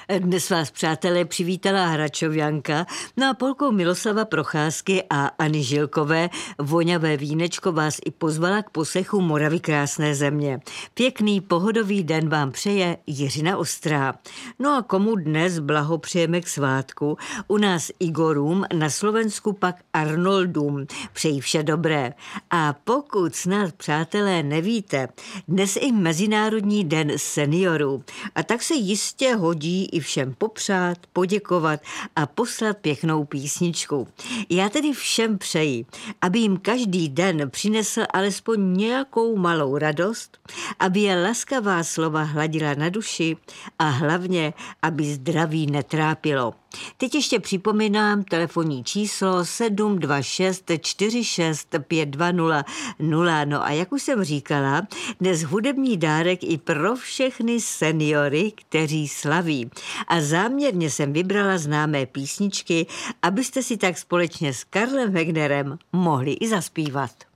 Dnes vás, přátelé, přivítala Hračovňanka, no a polkou Miloslava Procházky a Anny Žilkové Voňavé vínečko vás i pozvala k poslechu Moravy krásné země. Pěkný pohodový den vám přeje Jiřina Ostrá. No a komu dnes blahopřejeme k svátku? U nás Igorům, na Slovensku pak Arnoldům. Přeji vše dobré. A pokud snad, přátelé, nevíte, dnes i Mezinárodní den seniorů. A tak se jistě hodí i všem popřát, poděkovat a poslat pěknou písničku. Já tedy všem přeji, aby jim každý den přinesl alespoň nějakou malou radost, aby je laskavá slova hladila na duši a hlavně, aby zdraví netrápilo. Teď ještě připomínám telefonní číslo 726 46 520 0. No a jak už jsem říkala, dnes hudební dárek i pro všechny seniory, kteří slaví. A záměrně jsem vybrala známé písničky, abyste si tak společně s Karlem Wegnerem mohli i zaspívat.